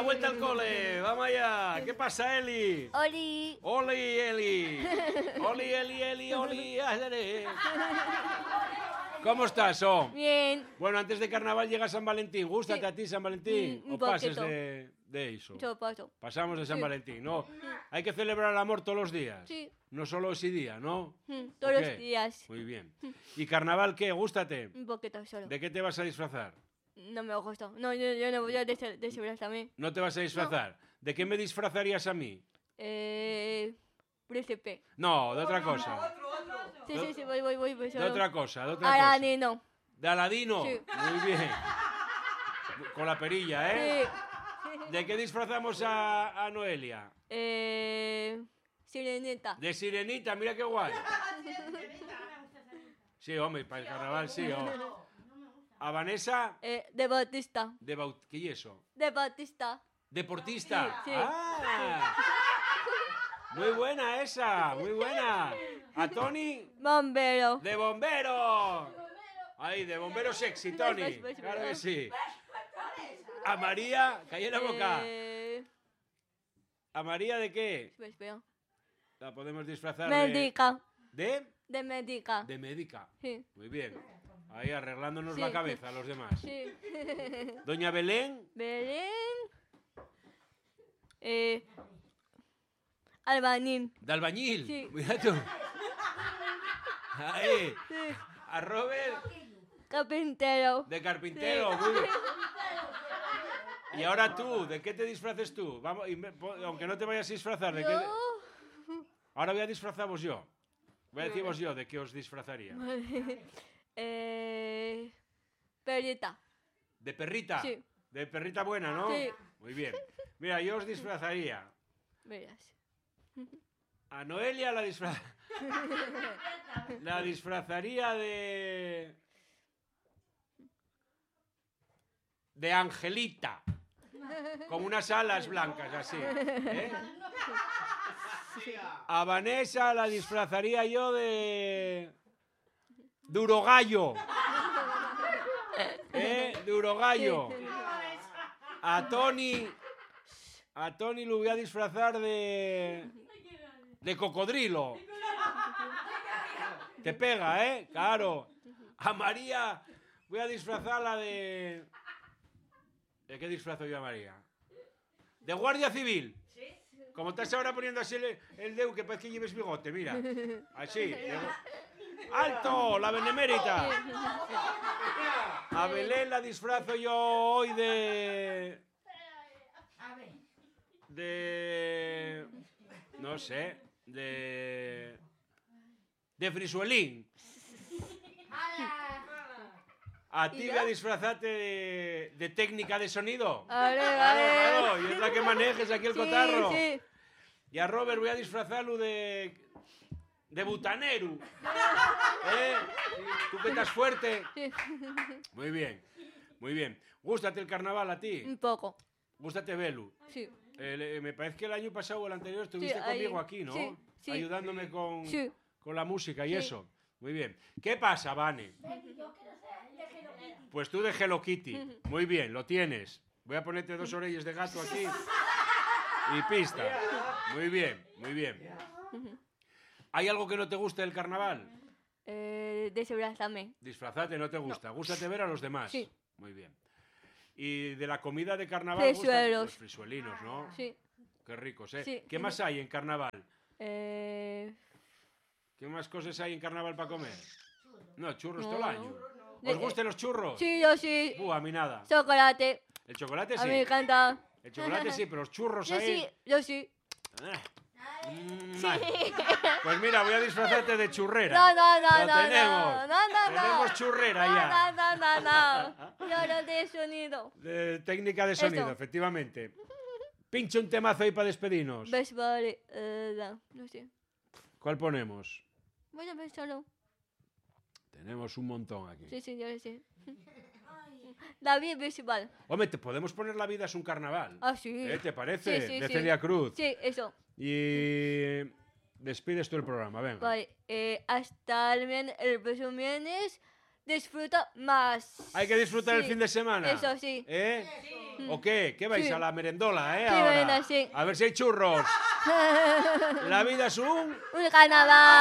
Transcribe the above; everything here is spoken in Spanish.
vuelta al cole. Vamos allá. ¿Qué pasa, Eli? Oli. Oli, Eli. Oli, Eli, Eli, Oli. ¿Cómo estás, Bien. Bueno, antes de carnaval llega San Valentín. ¿Gústate Sí. a ti San Valentín? Un ¿O pases poquito. de eso? Yo paso. Pasamos de San Sí. Valentín, ¿no? Hay que celebrar el amor todos los días. Sí. No solo ese día, ¿no? Todos ¿O los qué? días. Muy bien. ¿Y carnaval qué? ¿Gústate? Un poquito solo. ¿De qué te vas a disfrazar? No me gusta. No, yo no voy a disfrazarme. ¿No te vas a disfrazar? ¿De qué me disfrazarías a mí? Príncipe. No, de otra cosa. Sí, voy De solo. otra cosa, de otra cosa. Aladino. ¿De Aladino? Sí. Muy bien. Con la perilla, ¿eh? Sí. ¿De qué disfrazamos a Noelia? Sirenita. De Sirenita, mira qué guay. Sí, hombre, para el carnaval sí. ¿A Vanessa? De Bautista. ¿Qué es eso? De Bautista. ¿Deportista? Sí, sí. ¡Ah! Muy buena esa, muy buena. ¿A Tony? Bombero. ¡De bombero! Ahí, de bombero sexy, Tony. Pues, Claro que sí. ¿A María? Calla la boca. ¿A María de qué? Espera. La podemos disfrazar Médica. ¿De? De médica. De médica. Sí. Muy bien. Ahí arreglándonos Sí. la cabeza a los demás. Sí. Doña Belén. Belén. Albañil. De albañil. Sí. Mira tú. Ahí. Sí. A Robert. Carpintero. De carpintero. Sí. Muy bien. Y ahora tú, ¿de qué te disfraces tú? Vamos, aunque no te vayas a disfrazar, ¿de qué? Yo. Ahora voy a disfrazar yo. Voy a deciros yo de qué os disfrazaría. Perrita. ¿De perrita? Sí. De perrita buena, ¿no? Sí. Muy bien. Mira, yo os disfrazaría. Verás. A Noelia la disfrazaría de Angelita. Con unas alas blancas, así. ¿Eh? A Vanessa la disfrazaría yo de Urogallo. De Urogallo. A Tony lo voy a disfrazar de cocodrilo. Te pega, ¿eh? Claro. A María voy a disfrazarla de... ¿De qué disfrazo yo a María? De guardia civil. Como estás ahora poniendo así el dedo, que parece que lleves bigote, mira. Así. ¡Alto! ¡La benemérita! A Belén la disfrazo yo hoy de... No sé. De Frisuelín. A ti voy a disfrazarte de técnica de sonido. Claro, y es la que manejes aquí el cotarro. Sí. Y a Robert voy a disfrazarlo de butanero. Tú que estás fuerte. Sí. Muy bien, muy bien. ¿Gústate el carnaval a ti? Un poco. ¿Gústate Belu? Sí. Me parece que el año pasado o el anterior estuviste ahí, conmigo aquí, ¿no? sí, sí. Ayudándome con Sí. la música y Sí. eso. Muy bien. ¿Qué pasa, Vane? Pues tú de Hello Kitty. Muy bien, lo tienes. Voy a ponerte 2 orejas de gato aquí. Y pista. Muy bien, muy bien. ¿Hay algo que no te guste del carnaval? Disfrazarme. Disfrazate, no te gusta. Gústate ver a los demás. Sí. Muy bien. ¿Y de la comida de carnaval? Frisuelos. Los frisuelinos, ¿no? Sí. Qué ricos, ¿eh? Sí. ¿Qué más hay en carnaval? Eh... ¿Qué más cosas hay en carnaval para comer? No, churros No, todo el no. año. ¿Os gustan los churros? Sí, yo sí. A mí nada. Chocolate. El chocolate A mí me sí. encanta. El chocolate sí, pero los churros Yo ahí... sí, yo sí. Pues mira, voy a disfrazarte de churrera. No, Lo no, tenemos. no. Tenemos churrera ya. No. Yo no de sonido. De técnica de sonido, Eso. efectivamente. Pincha un temazo ahí para despedirnos. ¿Ves? Vale. No sé. ¿Cuál ponemos? Voy a ver solo. Tenemos un montón aquí. Sí, yo lo sé. David Bisbal. Hombre, te podemos poner La vida es un carnaval. Ah, sí. ¿Te parece? Sí, de sí. Celia Cruz. Sí, eso. Y despides tú el programa, venga. Vale. Hasta el próximo viernes disfruta más. Hay que disfrutar el Sí, fin de semana. Eso sí. ¿Eh? ¿O qué? ¿Qué vais Sí. a la merendola, Sí, ahora? bueno, sí. A ver si hay churros. La vida es un... Un carnaval.